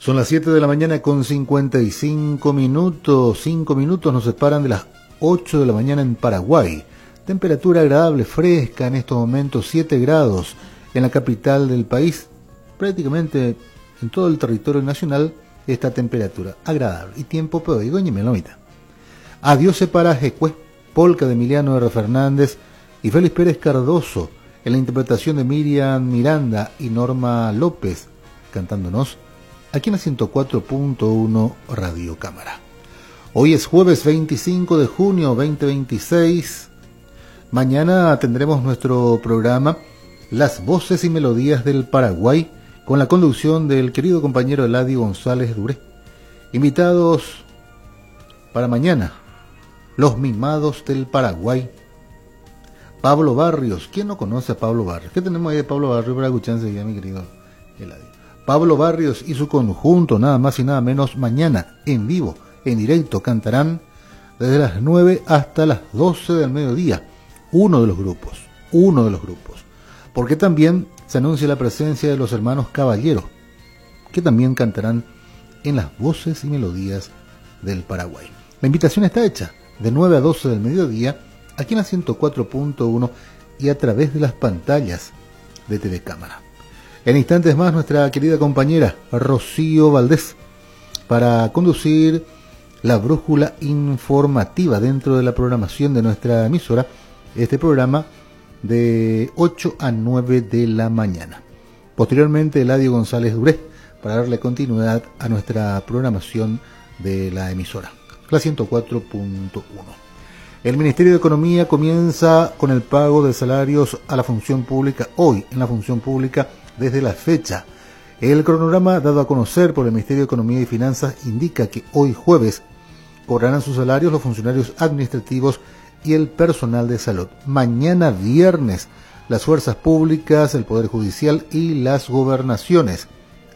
Son las 7 de la mañana con 55 minutos. 5 minutos nos separan de las 8 de la mañana en Paraguay. Temperatura agradable, fresca en estos momentos, 7 grados en la capital del país. Prácticamente en todo el territorio nacional esta temperatura agradable. Y tiempo pedagógico y melomita. Adiós se paraje, polca de Emiliano R. Fernández y Félix Pérez Cardoso en la interpretación de Miriam Miranda y Norma López cantándonos aquí en la 104.1 Radio Cámara. Hoy es jueves 25 de junio 2026. Mañana tendremos nuestro programa Las Voces y Melodías del Paraguay con la conducción del querido compañero Eladio González Duré. Invitados para mañana, los mimados del Paraguay. Pablo Barrios. ¿Quién no conoce a Pablo Barrios? ¿Qué tenemos ahí de Pablo Barrios para escuchar enseguida, mi querido Eladio? Pablo Barrios y su conjunto, nada más y nada menos, mañana en vivo, en directo, cantarán desde las 9 hasta las 12 del mediodía. Uno de los grupos. Porque también se anuncia la presencia de los hermanos Caballero, que también cantarán en las voces y melodías del Paraguay. La invitación está hecha de 9 a 12 del mediodía, aquí en la 104.1 y a través de las pantallas de TV Cámara. En instantes más, nuestra querida compañera Rocío Valdés para conducir la brújula informativa dentro de la programación de nuestra emisora, este programa de 8 a 9 de la mañana. Posteriormente, Eladio González Duré para darle continuidad a nuestra programación de la emisora, la 104.1. El Ministerio de Economía comienza con el pago de salarios a la función pública hoy, en la función pública, desde la fecha. El cronograma dado a conocer por el Ministerio de Economía y Finanzas indica que hoy jueves cobrarán sus salarios los funcionarios administrativos y el personal de salud. Mañana viernes las fuerzas públicas, el Poder Judicial y las gobernaciones.